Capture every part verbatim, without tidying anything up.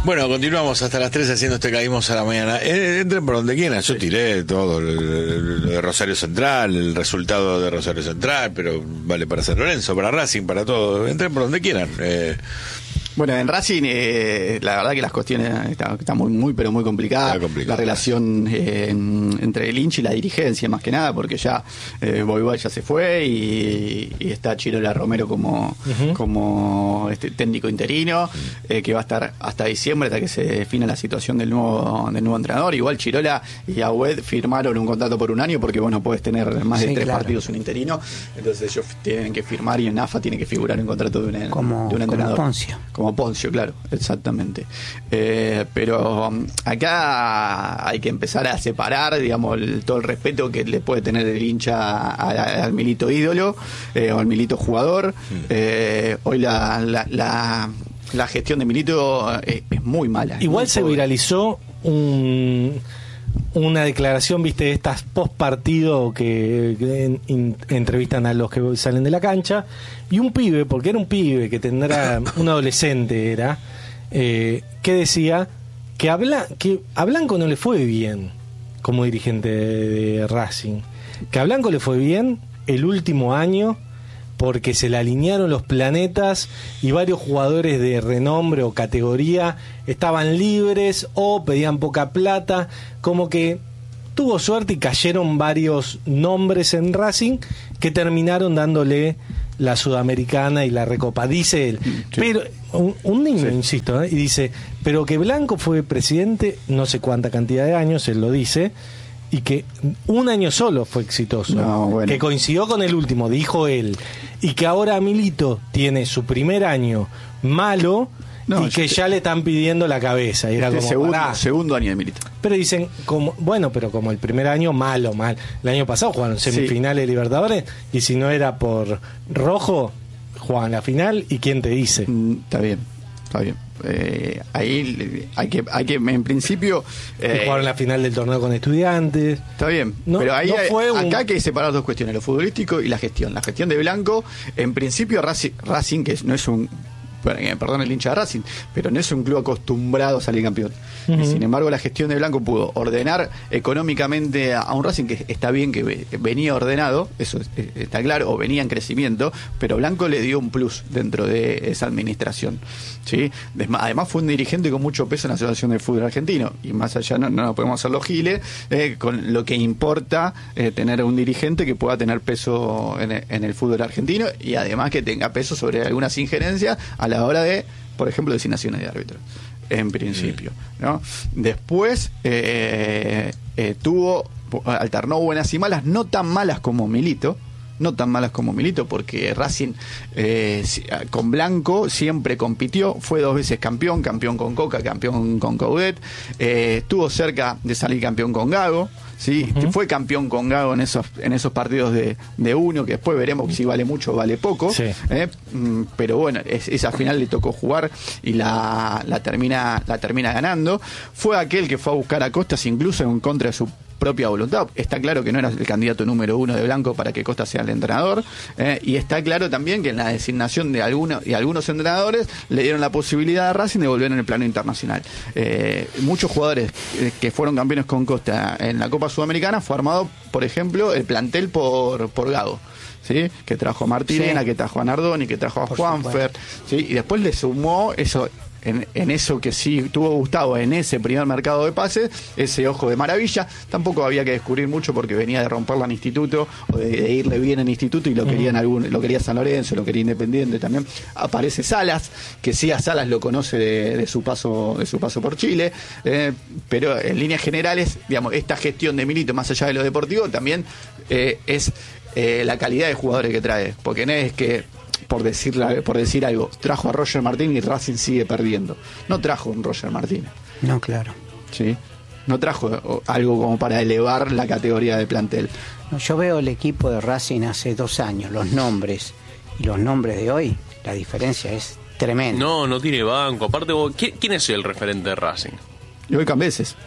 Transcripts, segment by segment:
Bueno, continuamos hasta las tres haciendo este Caímos a la Mañana. Eh, entren por donde quieran, yo tiré todo, lo de Rosario Central, el resultado de Rosario Central, pero vale para San Lorenzo, para Racing, para todo. Entren por donde quieran. Eh, Bueno, en Racing, eh, la verdad que las cuestiones están está muy, muy, pero muy complicadas. Está complicado. La relación eh, en, entre el hincha y la dirigencia, más que nada, porque ya eh, Boibay ya se fue y, y está Chirola Romero como, uh-huh. como este técnico interino, eh, que va a estar hasta diciembre, hasta que se defina la situación del nuevo del nuevo entrenador. Igual Chirola y Agüed firmaron un contrato por un año, porque vos no podés tener más de sí, tres claro. partidos un interino, entonces ellos tienen que firmar y en A F A tiene que figurar un contrato de un, como, de un entrenador. Como Poncio. Como Poncio, claro, exactamente. Eh, pero um, acá hay que empezar a separar, digamos, el, todo el respeto que le puede tener el hincha a, a, al Milito ídolo eh, o al Milito jugador. Eh, hoy la, la, la, la gestión de Milito es, es muy mala. Igual muy se pobre. viralizó un... una declaración, viste, de estas post partido que, que en, in, entrevistan a los que salen de la cancha, y un pibe, porque era un pibe que tendrá, un adolescente era, eh, que decía que, habla, que a Blanco no le fue bien como dirigente de, de Racing, que a Blanco le fue bien el último año porque se le alinearon los planetas y varios jugadores de renombre o categoría estaban libres o pedían poca plata, como que tuvo suerte y cayeron varios nombres en Racing que terminaron dándole la Sudamericana y la Recopa, dice él. Sí. Pero un, un niño, sí. insisto, ¿eh? Y dice, pero que Blanco fue presidente no sé cuánta cantidad de años, él lo dice, y que un año solo fue exitoso, no, bueno. que coincidió con el último, dijo él, y que ahora Milito tiene su primer año malo, no, y que ya le están pidiendo la cabeza. Y era este como, segundo, segundo año de Milito. Pero dicen, como bueno, pero como el primer año, malo, mal. El año pasado jugaron semifinales sí. de Libertadores, y si no era por rojo, jugaban la final, ¿y quién te dice? Mm, está bien, está bien. Eh, ahí hay que, hay que en principio eh, jugaron la final del torneo con Estudiantes. Está bien, no, pero ahí no hay, fue acá un... hay que separar dos cuestiones, lo futbolístico y la gestión. La gestión de Blanco, en principio Racing, Racing que no es un, perdón el hincha de Racing, pero no es un club acostumbrado a salir campeón. Uh-huh. Y sin embargo la gestión de Blanco pudo ordenar económicamente a un Racing que está bien, que venía ordenado, eso está claro, o venía en crecimiento, pero Blanco le dio un plus dentro de esa administración, ¿sí? Además fue un dirigente con mucho peso en la Asociación del Fútbol Argentino, y más allá no, no podemos hacer los giles, eh, con lo que importa eh, tener un dirigente que pueda tener peso en el, en el fútbol argentino, y además que tenga peso sobre algunas injerencias a la hora de, por ejemplo, designaciones de árbitros, en principio, ¿no? Después eh, eh, tuvo, alternó buenas y malas, no tan malas como Milito, no tan malas como Milito, porque Racing eh, con Blanco siempre compitió, fue dos veces campeón, campeón con Coca, campeón con Coudet, eh, estuvo cerca de salir campeón con Gago, ¿sí? Uh-huh. Fue campeón con Gago en esos en esos partidos de, de uno, que después veremos si vale mucho o vale poco, sí. ¿eh? Pero bueno, es, esa final le tocó jugar y la, la termina la termina ganando. Fue aquel que fue a buscar a Costas incluso en contra de su propia voluntad. Está claro que no era el candidato número uno de Blanco para que Costa sea el entrenador, eh, y está claro también que en la designación de algunos y algunos entrenadores le dieron la posibilidad a Racing de volver en el plano internacional. Eh, muchos jugadores eh, que fueron campeones con Costa en la Copa Sudamericana fue armado, por ejemplo, el plantel por, por Gago, ¿sí? Que trajo a Martínez, sí. que trajo a Nardoni, que trajo a Juanfer, ¿sí? Y después le sumó eso. En, en eso que sí tuvo Gustavo, en ese primer mercado de pases, ese ojo de maravilla. Tampoco había que descubrir mucho porque venía de romperla en Instituto, o de, de irle bien en Instituto, y lo querían algún, lo quería San Lorenzo, lo quería Independiente también. Aparece Salas, que sí, a Salas lo conoce de, de su paso de su paso por Chile, eh, pero en líneas generales, digamos, esta gestión de Milito, más allá de lo deportivo, también eh, es eh, la calidad de jugadores que trae, porque no es que por decir, por decir algo, trajo a Roger Martínez y Racing sigue perdiendo. No trajo un Roger Martínez. No, claro. ¿Sí? No trajo algo como para elevar la categoría de plantel. No, yo veo el equipo de Racing hace dos años, los nombres y los nombres de hoy, la diferencia es tremenda. No, no tiene banco. Aparte, vos, ¿quién, ¿quién es el referente de Racing? Y hoy Cambeses.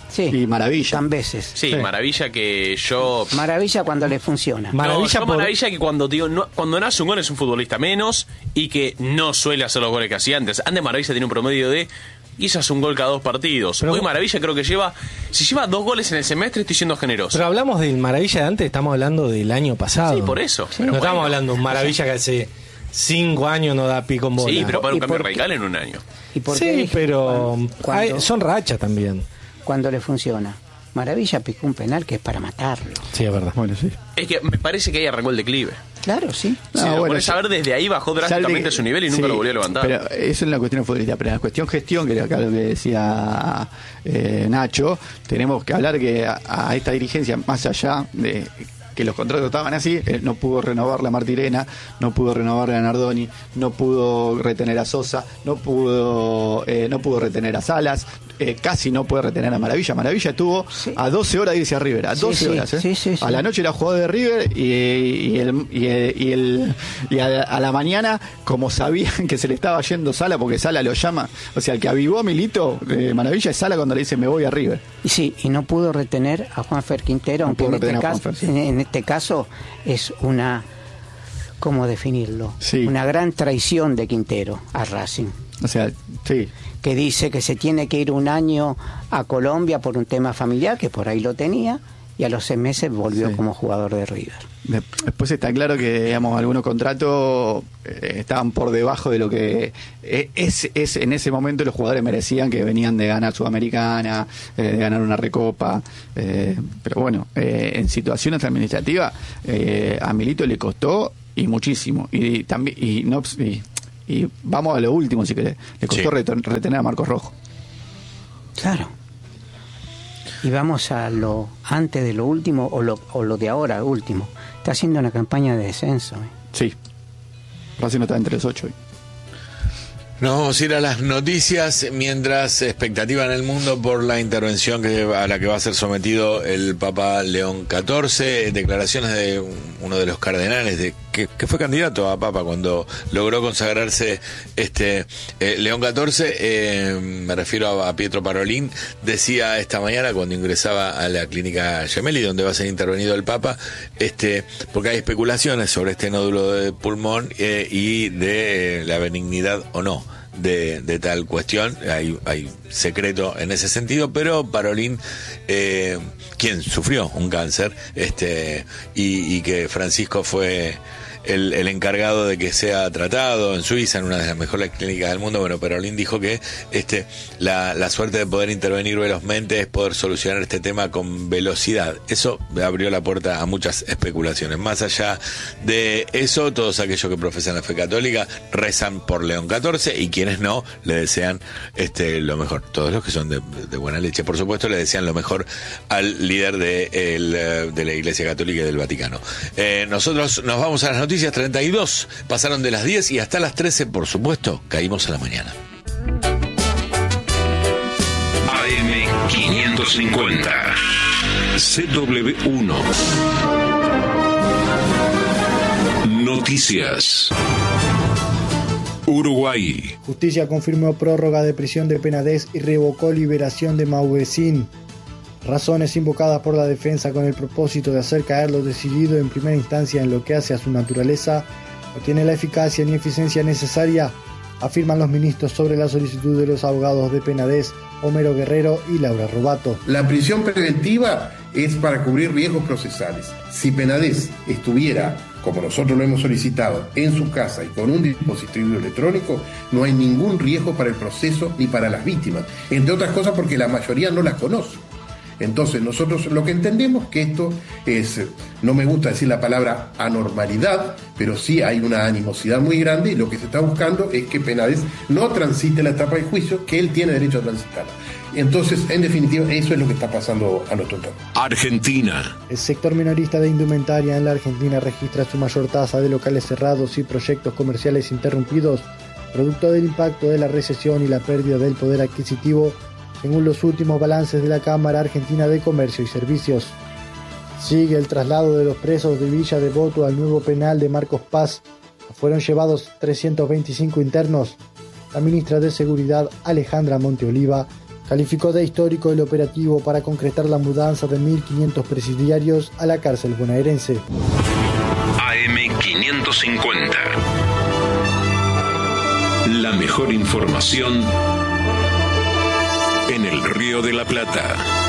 Sí. Y Maravilla. Tan veces. Sí, Sí. Maravilla que yo... Maravilla cuando le funciona. Maravilla no, yo por- Maravilla que cuando digo, no, cuando no hace un gol es un futbolista menos y que no suele hacer los goles que hacía antes. Antes Maravilla tenía un promedio de... hizo hace un gol cada dos partidos. Pero- Hoy Maravilla creo que lleva... Si lleva dos goles en el semestre estoy siendo generoso. Pero hablamos del Maravilla de antes, estamos hablando del año pasado. Sí, por eso. no Pero estamos bueno. hablando de un Maravilla que hace cinco años no da pico en bola. Sí, pero para un ¿Y cambio por qué? radical en un año. ¿Y por qué Sí, dije pero cuando- cuando- hay- son rachas también. cuando le funciona? Maravilla picó un penal que es para matarlo. Sí, es verdad. Bueno, sí. Es que me parece que ahí arrancó el declive. Claro, sí. No, si lo bueno, pones ya- a ver, desde ahí bajó drásticamente Ya su nivel y nunca sí, lo volvió a levantar. Pero eso es la cuestión futbolística. Pero en la cuestión gestión, que era acá lo que decía eh, Nacho, tenemos que hablar que a, a esta dirigencia, más allá de que los contratos estaban así, eh, no pudo renovarle a Martirena, no pudo renovarle a Nardoni, no pudo retener a Sosa, no pudo eh, no pudo retener a Salas, eh, casi no puede retener a Maravilla. Maravilla estuvo Sí. a doce horas de irse a River, a Sí, doce sí, horas. ¿eh? sí, sí, sí. A la noche era jugador de River y, y, el, y, el, y, el- y a, a la mañana, como sabían que se le estaba yendo Sala, porque Sala lo llama, o sea, el que avivó a Milito, eh, Maravilla, es Sala cuando le dice me voy a River. Y sí, y no pudo retener a Juanfer Quintero, No aunque pudo en este, retener a caso, Juanfer, sí. en, en este caso es una, ¿cómo definirlo? Sí. Una gran traición de Quintero a Racing, O sea, sí. que dice que se tiene que ir un año a Colombia por un tema familiar, que por ahí lo tenía, y a los seis meses volvió Sí. como jugador de River. De- Después está claro que, digamos, algunos contratos eh, estaban por debajo de lo que eh, es, es en ese momento los jugadores merecían, que venían de ganar Sudamericana, eh, de ganar una recopa. eh, pero bueno, eh, en situaciones administrativas eh, a Milito le costó y muchísimo. Y también y no y, y vamos a lo último, si querés. Le costó Sí. reto- retener a Marcos Rojo. Claro. Y vamos a lo antes de lo último, o lo, o lo de ahora, último. Está haciendo una campaña de descenso. ¿eh? Sí. Racing no está entre los ocho hoy. Nos vamos a ir a las noticias mientras expectativa en el mundo por la intervención que a la que va a ser sometido el Papa León catorce, declaraciones de uno de los cardenales de que, que fue candidato a Papa cuando logró consagrarse este eh, León catorce, eh, me refiero a, a Pietro Parolin, decía esta mañana cuando ingresaba a la clínica Gemelli donde va a ser intervenido el Papa, este porque hay especulaciones sobre este nódulo de pulmón eh, y de eh, la benignidad o no De, de tal cuestión, hay, hay secreto en ese sentido, pero Parolin, eh, quien sufrió un cáncer, este, y, y que Francisco fue el, el encargado de que sea tratado en Suiza, en una de las mejores clínicas del mundo, bueno, Parolin dijo que este, la, la suerte de poder intervenir velozmente es poder solucionar este tema con velocidad. Eso abrió la puerta a muchas especulaciones. Más allá de eso, todos aquellos que profesan la fe católica rezan por León catorce y quienes no, le desean este, lo mejor. Todos los que son de, de buena leche, por supuesto, le desean lo mejor al líder de, el, de la Iglesia Católica y del Vaticano. Eh, nosotros nos vamos a las noticias. Treinta y dos pasaron de las diez y hasta las trece, por supuesto, caímos a la mañana. A M quinientos cincuenta C W uno Noticias. Uruguay. Justicia confirmó prórroga de prisión de Penades y revocó liberación de Mauvecín. Razones invocadas por la defensa con el propósito de hacer caer lo decidido en primera instancia en lo que hace a su naturaleza no tiene la eficacia ni eficiencia necesaria, afirman los ministros sobre la solicitud de los abogados de Penades, Homero Guerrero y Laura Robato. La prisión preventiva es para cubrir riesgos procesales. Si Penades estuviera, como nosotros lo hemos solicitado, en su casa y con un dispositivo electrónico, no hay ningún riesgo para el proceso ni para las víctimas, entre otras cosas porque la mayoría no las conoce. Entonces nosotros lo que entendemos que esto es, no me gusta decir la palabra anormalidad, pero sí hay una animosidad muy grande y lo que se está buscando es que Penades no transite la etapa de juicio que él tiene derecho a transitarla. Entonces, en definitiva, eso es lo que está pasando a nuestro entorno. Argentina. El sector minorista de indumentaria en la Argentina registra su mayor tasa de locales cerrados y proyectos comerciales interrumpidos, producto del impacto de la recesión y la pérdida del poder adquisitivo, según los últimos balances de la Cámara Argentina de Comercio y Servicios. Sigue el traslado de los presos de Villa Devoto al nuevo penal de Marcos Paz. Fueron llevados trescientos veinticinco internos. La ministra de Seguridad, Alejandra Monteoliva, Calificó de histórico el operativo para concretar la mudanza de mil quinientos presidiarios a la cárcel bonaerense. A M quinientos cincuenta. La mejor información en el Río de la Plata.